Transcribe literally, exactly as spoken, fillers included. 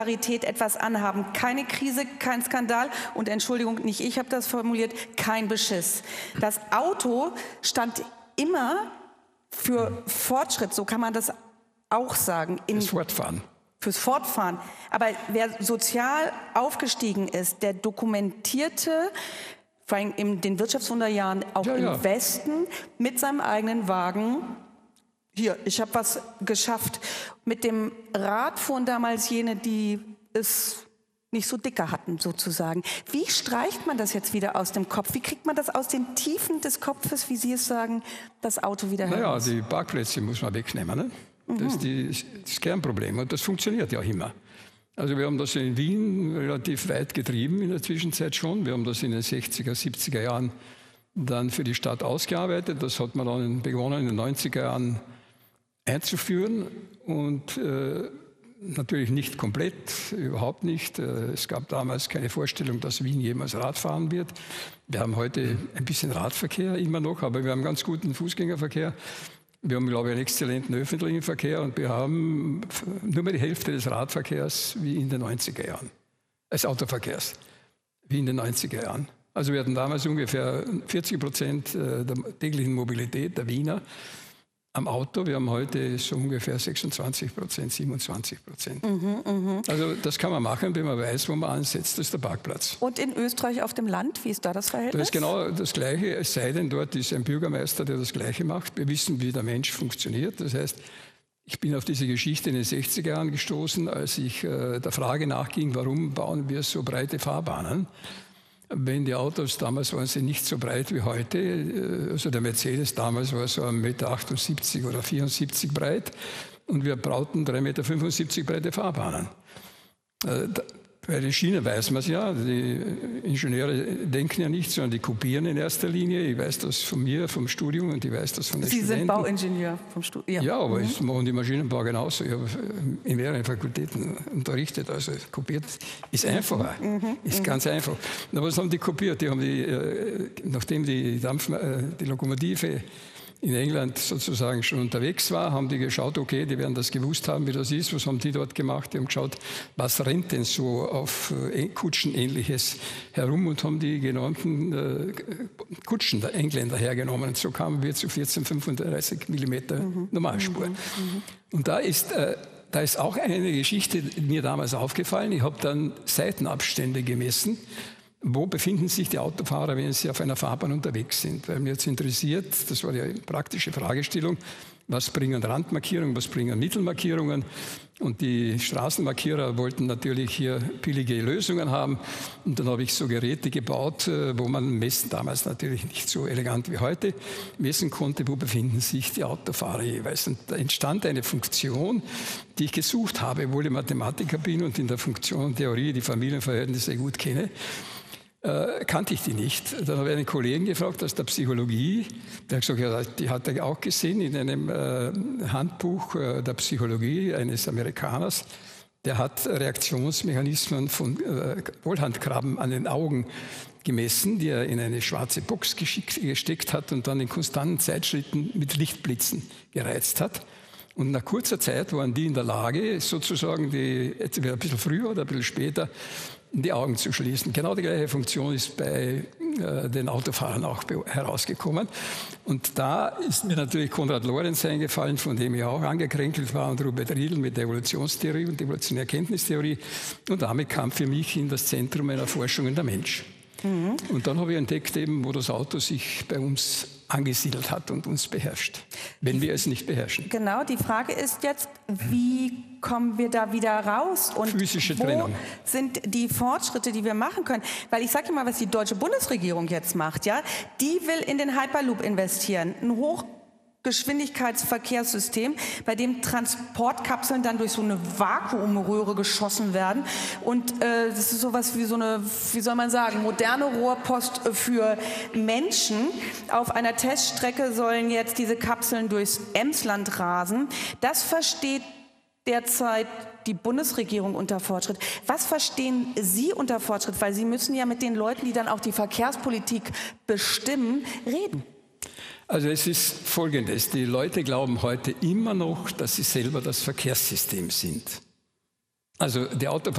etwas anhaben. Keine Krise, kein Skandal und Entschuldigung, nicht ich habe das formuliert, kein Beschiss. Das Auto stand immer für Fortschritt, so kann man das auch sagen. In, das Fortfahren. Fürs Fortfahren. Aber wer sozial aufgestiegen ist, der dokumentierte, vor allem in den Wirtschaftswunderjahren, auch ja, im ja. Westen, mit seinem eigenen Wagen, hier, ich habe was geschafft. Mit dem Rad fuhren damals jene, die es nicht so dicker hatten, sozusagen. Wie streicht man das jetzt wieder aus dem Kopf? Wie kriegt man das aus den Tiefen des Kopfes, wie Sie es sagen, das Auto wieder heraus? Naja, die Parkplätze muss man wegnehmen. Ne? Das Mhm. ist die, das Kernproblem und das funktioniert ja immer. Also wir haben das in Wien relativ weit getrieben in der Zwischenzeit schon. Wir haben das in den sechziger, siebziger Jahren dann für die Stadt ausgearbeitet. Das hat man dann begonnen in den neunziger Jahren einzuführen und äh, natürlich nicht komplett, überhaupt nicht. Äh, es gab damals keine Vorstellung, dass Wien jemals Rad fahren wird. Wir haben heute ein bisschen Radverkehr immer noch, aber wir haben ganz guten Fußgängerverkehr. Wir haben, glaube ich, einen exzellenten öffentlichen Verkehr und wir haben nur mehr die Hälfte des Radverkehrs wie in den neunziger Jahren, des Autoverkehrs, wie in den neunziger Jahren. Also wir hatten damals ungefähr vierzig Prozent der täglichen Mobilität der Wiener am Auto. Wir haben heute so ungefähr sechsundzwanzig Prozent, siebenundzwanzig Prozent. Mhm, mh. Also das kann man machen, wenn man weiß, wo man ansetzt. Das ist der Parkplatz. Und in Österreich auf dem Land, wie ist da das Verhältnis? Das ist genau das Gleiche, es sei denn, dort ist ein Bürgermeister, der das Gleiche macht. Wir wissen, wie der Mensch funktioniert. Das heißt, ich bin auf diese Geschichte in den sechziger Jahren gestoßen, als ich äh, der Frage nachging, warum bauen wir so breite Fahrbahnen? Wenn die Autos, damals waren sie nicht so breit wie heute, also der Mercedes damals war so ein Meter achtundsiebzig oder vierundsiebzig breit und wir bauten drei Meter fünfundsiebzig breite Fahrbahnen. Bei den Schienen weiß man es ja, die Ingenieure denken ja nicht, sondern die kopieren in erster Linie. Ich weiß das von mir, vom Studium und ich weiß das von den Sie Studenten. sind Bauingenieur vom Studium? Ja, aber mhm. es machen die Maschinenbau genauso. Ich habe in mehreren Fakultäten unterrichtet, also kopiert ist einfacher, mhm. ist mhm. ganz einfach. Aber was haben die kopiert? Die haben die, äh, nachdem die, Dampf, äh, die Lokomotive in England sozusagen schon unterwegs war, haben die geschaut, okay, die werden das gewusst haben, wie das ist. Was haben die dort gemacht? Die haben geschaut, was rennt denn so auf äh, Kutschenähnliches herum und haben die genannten äh, Kutschen der Engländer hergenommen. Und so kamen wir zu vierzehn fünfunddreißig Millimeter mhm. Normalspur. Mhm. Und da ist, äh, da ist auch eine Geschichte mir damals aufgefallen. Ich habe dann Seitenabstände gemessen. Wo befinden sich die Autofahrer, wenn sie auf einer Fahrbahn unterwegs sind? Weil mir jetzt interessiert, das war die praktische Fragestellung, was bringen Randmarkierungen, was bringen Mittelmarkierungen? Und die Straßenmarkierer wollten natürlich hier billige Lösungen haben. Und dann habe ich so Geräte gebaut, wo man messen, damals natürlich nicht so elegant wie heute, messen konnte, wo befinden sich die Autofahrer jeweils. Und da entstand eine Funktion, die ich gesucht habe, obwohl ich Mathematiker bin und in der Funktion Theorie die Familienverhältnisse gut kenne. Äh, kannte ich die nicht. Dann habe ich einen Kollegen gefragt aus der Psychologie, der hat gesagt, ja, die hat er auch gesehen in einem äh, Handbuch äh, der Psychologie eines Amerikaners. Der hat Reaktionsmechanismen von äh, Wollhandkrabben an den Augen gemessen, die er in eine schwarze Box geschickt, gesteckt hat und dann in konstanten Zeitschritten mit Lichtblitzen gereizt hat. Und nach kurzer Zeit waren die in der Lage, sozusagen die, entweder ein bisschen früher oder ein bisschen später, die Augen zu schließen. Genau die gleiche Funktion ist bei äh, den Autofahrern auch herausgekommen. Und da ist mir natürlich Konrad Lorenz eingefallen, von dem ich auch angekränkelt war, und Robert Riedl mit der Evolutionstheorie und evolutionärer Erkenntnistheorie. Und damit kam für mich in das Zentrum meiner Forschungen der Mensch. Mhm. Und dann habe ich entdeckt, eben, wo das Auto sich bei uns angesiedelt hat und uns beherrscht, wenn wir es nicht beherrschen. Genau, die Frage ist jetzt, wie kommen wir da wieder raus? Und physische wo Trennung sind die Fortschritte, die wir machen können? Weil ich sage immer, was die deutsche Bundesregierung jetzt macht, ja, die will in den Hyperloop investieren, ein Hochgeschwindigkeitsverkehrssystem, bei dem Transportkapseln dann durch so eine Vakuumröhre geschossen werden. Und äh, das ist sowas wie so eine, wie soll man sagen, moderne Rohrpost für Menschen. Auf einer Teststrecke sollen jetzt diese Kapseln durchs Emsland rasen. Das versteht derzeit die Bundesregierung unter Fortschritt. Was verstehen Sie unter Fortschritt? Weil Sie müssen ja mit den Leuten, die dann auch die Verkehrspolitik bestimmen, reden. Also es ist Folgendes, die Leute glauben heute immer noch, dass sie selber das Verkehrssystem sind. Also die Autofahrer